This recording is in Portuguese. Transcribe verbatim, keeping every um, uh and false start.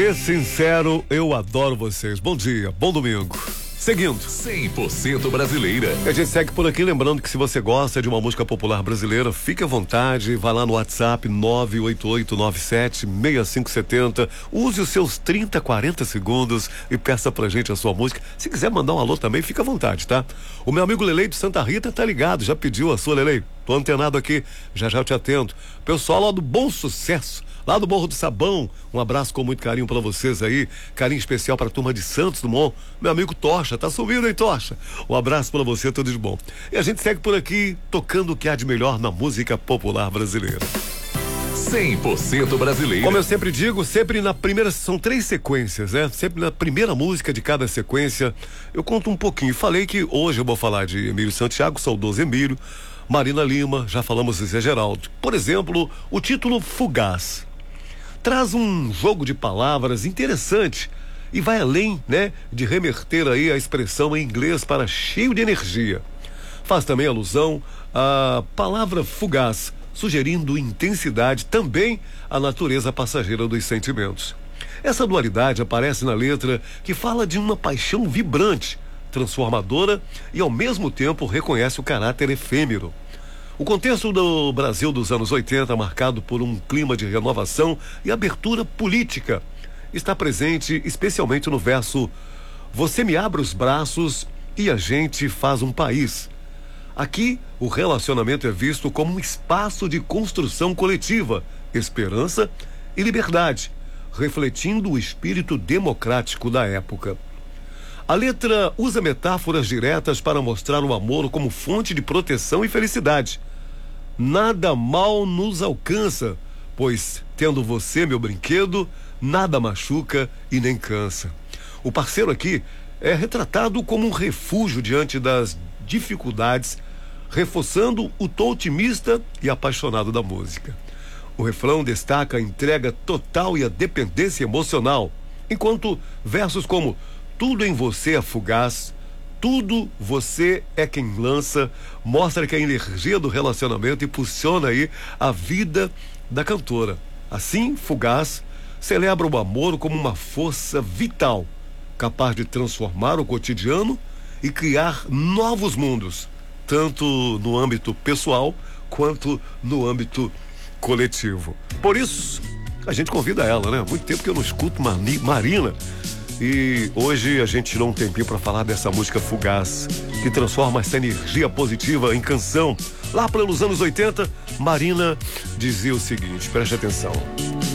E sincero, eu adoro vocês. Bom dia, bom domingo. Seguindo. cem por cento brasileira. A gente segue por aqui, lembrando que se você gosta de uma música popular brasileira, fique à vontade, vá lá no WhatsApp nove oito oito nove sete seis cinco sete zero, use os seus trinta, quarenta segundos e peça pra gente a sua música. Se quiser mandar um alô também, fique à vontade, tá? O meu amigo Lelei de Santa Rita tá ligado, já pediu a sua, Lelei. Tô antenado aqui, já já eu te atendo. Pessoal lá do Bom Sucesso, lá do Morro do Sabão, um abraço com muito carinho pra vocês aí, carinho especial pra turma de Santos Dumont, meu amigo Tocha, tá sumindo, hein, Tocha? Um abraço pra você, tudo de bom. E a gente segue por aqui, tocando o que há de melhor na música popular brasileira. cem por cento brasileira. Como eu sempre digo, sempre na primeira, são três sequências, né? Sempre na primeira música de cada sequência, eu conto um pouquinho. Falei que hoje eu vou falar de Emílio Santiago, saudoso Emílio, Marina Lima, já falamos de Zé Geraldo. Por exemplo, o título Fugaz traz um jogo de palavras interessante e vai além, né, de remeter aí a expressão em inglês para cheio de energia. Faz também alusão à palavra fugaz, sugerindo intensidade, também à natureza passageira dos sentimentos. Essa dualidade aparece na letra, que fala de uma paixão vibrante, transformadora e ao mesmo tempo reconhece o caráter efêmero. O contexto do Brasil dos anos oitenta, marcado por um clima de renovação e abertura política, está presente especialmente no verso: você me abre os braços e a gente faz um país. Aqui, o relacionamento é visto como um espaço de construção coletiva, esperança e liberdade, refletindo o espírito democrático da época. A letra usa metáforas diretas para mostrar o amor como fonte de proteção e felicidade. Nada mal nos alcança, pois, tendo você, meu brinquedo, nada machuca e nem cansa. O parceiro aqui é retratado como um refúgio diante das dificuldades, reforçando o tom otimista e apaixonado da música. O refrão destaca a entrega total e a dependência emocional, enquanto versos como tudo em você é fugaz, tudo você é quem lança, mostra que a energia do relacionamento impulsiona aí a vida da cantora. Assim, Fugaz celebra o amor como uma força vital, capaz de transformar o cotidiano e criar novos mundos, tanto no âmbito pessoal quanto no âmbito coletivo. Por isso, a gente convida ela, né? Muito tempo que eu não escuto Mani- Marina. E hoje a gente tirou um tempinho para falar dessa música Fugaz, que transforma essa energia positiva em canção. Lá pelos anos oitenta, Marina dizia o seguinte, preste atenção.